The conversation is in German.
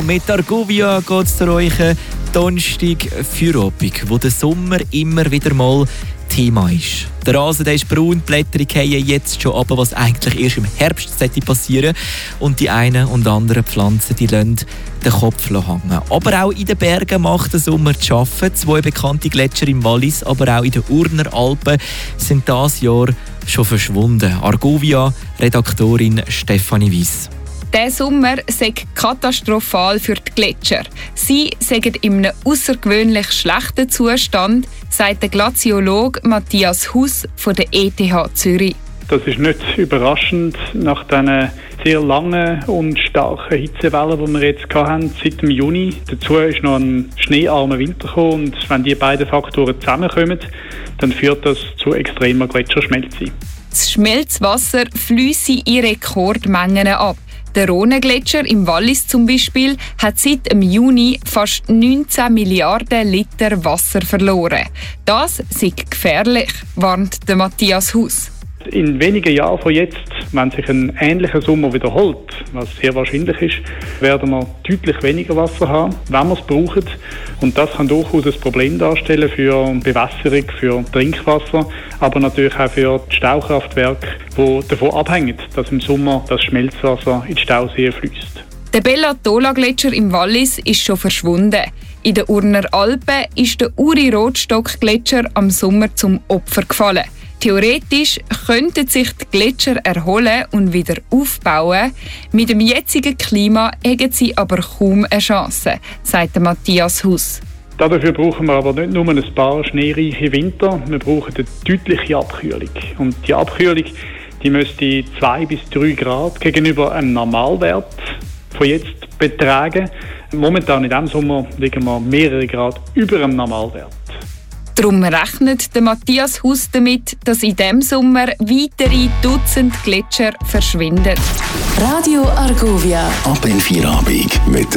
Mit Argovia geht es zu euch Donnerstag Feierabend, wo der Sommer immer wieder mal Thema ist. Der Rasen der ist braun, die Blätter fallen jetzt schon ab, was eigentlich erst im Herbst passieren sollte. Und die einen und anderen Pflanzen die lassen den Kopf hängen. Aber auch in den Bergen macht der Sommer zu arbeiten. 2 bekannte Gletscher im Wallis, aber auch in den Urner Alpen sind dieses Jahr schon verschwunden. Argovia, Redaktorin Stefanie Weiss. Der Sommer sei katastrophal für die Gletscher. Sie seien in einem außergewöhnlich schlechten Zustand, sagt der Glaziologe Matthias Huss von der ETH Zürich. Das ist nicht überraschend nach diesen sehr langen und starken Hitzewellen, die wir jetzt hatten seit dem Juni. Dazu ist noch ein schneearmer Winter gekommen und wenn diese beiden Faktoren zusammenkommen, dann führt das zu extremer Gletscherschmelze. Das Schmelzwasser fließt in Rekordmengen ab. Der Rhone-Gletscher im Wallis zum Beispiel hat seit dem Juni fast 19 Milliarden Liter Wasser verloren. Das sei gefährlich, warnt der Matthias Huss. In wenigen Jahren von jetzt, wenn sich ein ähnlicher Sommer wiederholt, was sehr wahrscheinlich ist, werden wir deutlich weniger Wasser haben, wenn wir es brauchen. Und das kann durchaus ein Problem darstellen für Bewässerung, für Trinkwasser, aber natürlich auch für die Staukraftwerke, die davon abhängen, dass im Sommer das Schmelzwasser in die Stausee fließt. Der Bella-Tola-Gletscher im Wallis ist schon verschwunden. In den Urner Alpen ist der Uri-Rotstock-Gletscher am Sommer zum Opfer gefallen. Theoretisch könnten sich die Gletscher erholen und wieder aufbauen. Mit dem jetzigen Klima haben sie aber kaum eine Chance, sagt Matthias Huss. Dafür brauchen wir aber nicht nur ein paar schneereiche Winter, wir brauchen eine deutliche Abkühlung. Und die Abkühlung die müsste 2 bis 3 Grad gegenüber einem Normalwert von jetzt betragen. Momentan in diesem Sommer liegen wir mehrere Grad über dem Normalwert. Darum rechnet der Matthias Huss damit, dass in diesem Sommer weitere Dutzend Gletscher verschwinden. Radio Argovia. Ab in Feierabend mit